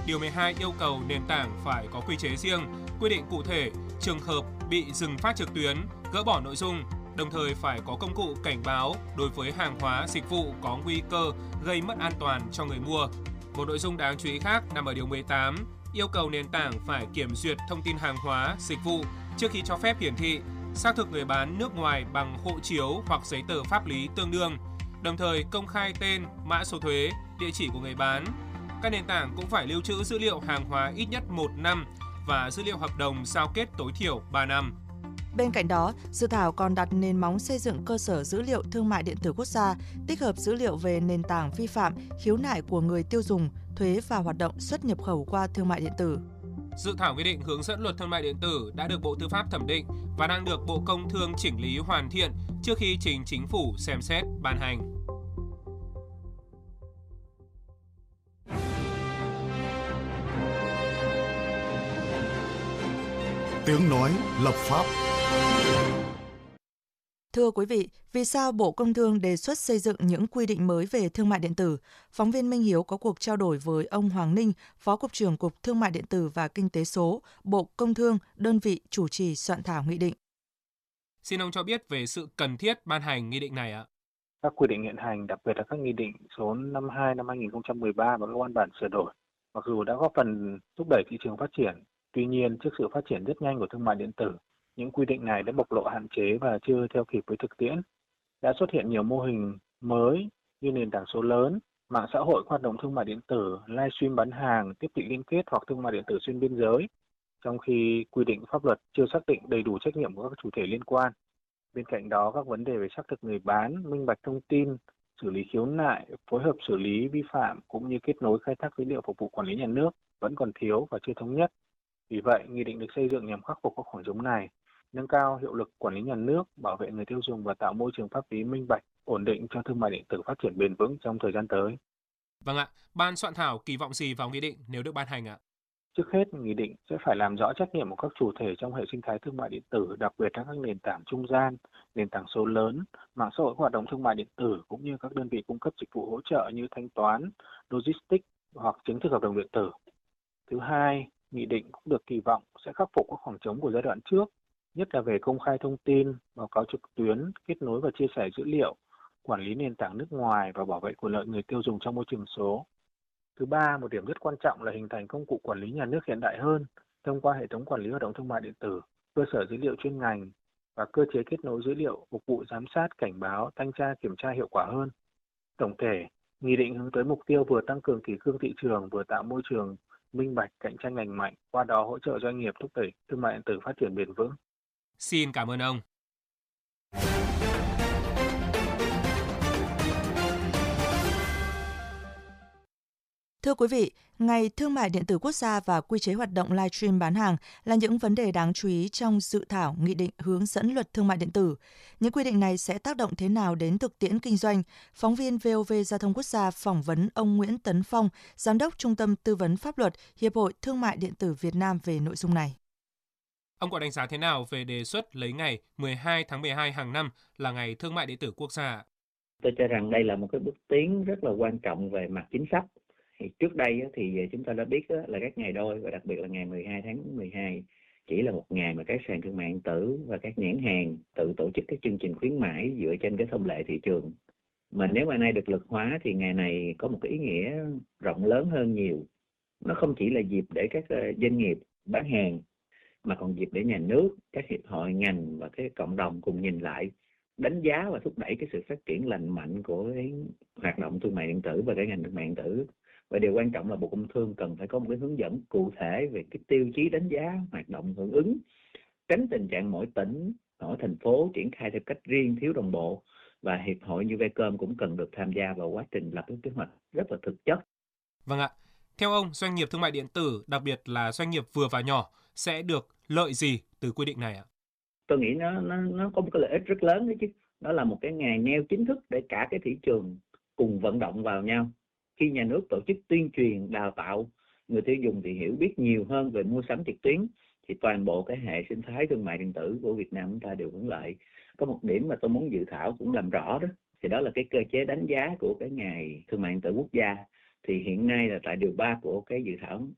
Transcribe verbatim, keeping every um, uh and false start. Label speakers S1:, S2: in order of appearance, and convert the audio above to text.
S1: Điều mười hai yêu cầu nền tảng phải có quy chế riêng, quy định cụ thể trường hợp bị dừng phát trực tuyến, gỡ bỏ nội dung, đồng thời phải có công cụ cảnh báo đối với hàng hóa, dịch vụ có nguy cơ gây mất an toàn cho người mua. Một nội dung đáng chú ý khác nằm ở điều mười tám, yêu cầu nền tảng phải kiểm duyệt thông tin hàng hóa, dịch vụ trước khi cho phép hiển thị, xác thực người bán nước ngoài bằng hộ chiếu hoặc giấy tờ pháp lý tương đương, đồng thời công khai tên, mã số thuế, địa chỉ của người bán. Các nền tảng cũng phải lưu trữ dữ liệu hàng hóa ít nhất một năm và dữ liệu hợp đồng giao kết tối thiểu ba năm.
S2: Bên cạnh đó, dự thảo còn đặt nền móng xây dựng cơ sở dữ liệu thương mại điện tử quốc gia, tích hợp dữ liệu về nền tảng vi phạm, khiếu nại của người tiêu dùng, thuế và hoạt động xuất nhập khẩu qua thương mại điện tử.
S1: Dự thảo quy định hướng dẫn luật thương mại điện tử đã được Bộ Tư pháp thẩm định và đang được Bộ Công Thương chỉnh lý hoàn thiện trước khi trình Chính phủ xem xét ban hành.
S3: Tiếng nói lập pháp.
S2: Thưa quý vị, vì sao Bộ Công Thương đề xuất xây dựng những quy định mới về thương mại điện tử? Phóng viên Minh Hiếu có cuộc trao đổi với ông Hoàng Ninh, Phó Cục trưởng Cục Thương mại điện tử và Kinh tế số, Bộ Công Thương, đơn vị chủ trì soạn thảo nghị định.
S1: Xin ông cho biết về sự cần thiết ban hành nghị định này ạ.
S4: Các quy định hiện hành, đặc biệt là các nghị định số năm mươi hai năm hai nghìn không trăm mười ba và các văn bản sửa đổi, mặc dù đã góp phần thúc đẩy thị trường phát triển, tuy nhiên trước sự phát triển rất nhanh của thương mại điện tử, những quy định này đã bộc lộ hạn chế và chưa theo kịp với thực tiễn. Đã xuất hiện nhiều mô hình mới như nền tảng số lớn, mạng xã hội hoạt động thương mại điện tử, livestream bán hàng, tiếp thị liên kết hoặc thương mại điện tử xuyên biên giới, trong khi quy định pháp luật chưa xác định đầy đủ trách nhiệm của các chủ thể liên quan. Bên cạnh đó, các vấn đề về xác thực người bán, minh bạch thông tin, xử lý khiếu nại, phối hợp xử lý vi phạm cũng như kết nối khai thác dữ liệu phục vụ quản lý nhà nước vẫn còn thiếu và chưa thống nhất. Vì vậy, nghị định được xây dựng nhằm khắc phục các khoảng trống này, nâng cao hiệu lực quản lý nhà nước, bảo vệ người tiêu dùng và tạo môi trường pháp lý minh bạch, ổn định cho thương mại điện tử phát triển bền vững trong thời gian tới.
S1: Vâng ạ, ban soạn thảo kỳ vọng gì vào nghị định nếu được ban hành ạ?
S4: Trước hết, nghị định sẽ phải làm rõ trách nhiệm của các chủ thể trong hệ sinh thái thương mại điện tử, đặc biệt là các nền tảng trung gian, nền tảng số lớn, mạng xã hội hoạt động thương mại điện tử cũng như các đơn vị cung cấp dịch vụ hỗ trợ như thanh toán, logistics hoặc chứng thực hợp đồng điện tử. Thứ hai, nghị định cũng được kỳ vọng sẽ khắc phục các khoảng trống của giai đoạn trước, nhất là về công khai thông tin, báo cáo trực tuyến, kết nối và chia sẻ dữ liệu, quản lý nền tảng nước ngoài và bảo vệ quyền lợi người tiêu dùng trong môi trường số. Thứ ba, một điểm rất quan trọng là hình thành công cụ quản lý nhà nước hiện đại hơn thông qua hệ thống quản lý hoạt động thương mại điện tử, cơ sở dữ liệu chuyên ngành và cơ chế kết nối dữ liệu phục vụ giám sát, cảnh báo, thanh tra, kiểm tra hiệu quả hơn. Tổng thể, nghị định hướng tới mục tiêu vừa tăng cường kỷ cương thị trường, vừa tạo môi trường minh bạch, cạnh tranh lành mạnh, qua đó hỗ trợ doanh nghiệp thúc đẩy thương mại điện tử phát triển bền vững.
S1: Xin cảm ơn ông.
S2: Thưa quý vị, Ngày Thương mại điện tử quốc gia và quy chế hoạt động livestream bán hàng là những vấn đề đáng chú ý trong dự thảo nghị định hướng dẫn luật thương mại điện tử. Những quy định này sẽ tác động thế nào đến thực tiễn kinh doanh? Phóng viên vê o vê Giao thông Quốc gia phỏng vấn ông Nguyễn Tấn Phong, Giám đốc Trung tâm Tư vấn Pháp luật Hiệp hội Thương mại điện tử Việt Nam về nội dung này.
S1: Ông có đánh giá thế nào về đề xuất lấy ngày mười hai tháng mười hai hàng năm là Ngày Thương mại điện tử quốc gia?
S5: Tôi cho rằng đây là một cái bước tiến rất là quan trọng về mặt chính sách. Thì trước đây thì chúng ta đã biết là các ngày đôi và đặc biệt là ngày mười hai tháng mười hai chỉ là một ngày mà các sàn thương mại điện tử và các nhãn hàng tự tổ chức các chương trình khuyến mãi dựa trên cái thông lệ thị trường. Mà nếu mà nay được luật hóa thì ngày này có một cái ý nghĩa rộng lớn hơn nhiều. Nó không chỉ là dịp để các doanh nghiệp bán hàng mà còn dịp để nhà nước, các hiệp hội ngành và cái cộng đồng cùng nhìn lại, đánh giá và thúc đẩy cái sự phát triển lành mạnh của cái hoạt động thương mại điện tử và cái ngành thương mại điện tử. Và điều quan trọng là Bộ Công Thương cần phải có một cái hướng dẫn cụ thể về cái tiêu chí đánh giá hoạt động hưởng ứng, tránh tình trạng mỗi tỉnh, mỗi thành phố triển khai theo cách riêng thiếu đồng bộ, và hiệp hội như Vcom cũng cần được tham gia vào quá trình lập kế hoạch rất là thực chất.
S1: Vâng ạ. Theo ông, doanh nghiệp thương mại điện tử, đặc biệt là doanh nghiệp vừa và nhỏ, sẽ được lợi gì từ quy định này ạ?
S5: Tôi nghĩ nó nó nó có một cái lợi ích rất lớn đấy chứ. Đó là một cái ngày neo chính thức để cả cái thị trường cùng vận động vào nhau. Khi nhà nước tổ chức tuyên truyền, đào tạo người tiêu dùng thì hiểu biết nhiều hơn về mua sắm trực tuyến, thì toàn bộ cái hệ sinh thái thương mại điện tử của Việt Nam chúng ta đều hưởng lợi. Có một điểm mà tôi muốn dự thảo cũng làm rõ đó, thì đó là cái cơ chế đánh giá của cái Ngày Thương mại điện tử quốc gia. Thì hiện nay là tại điều ba của cái dự thảo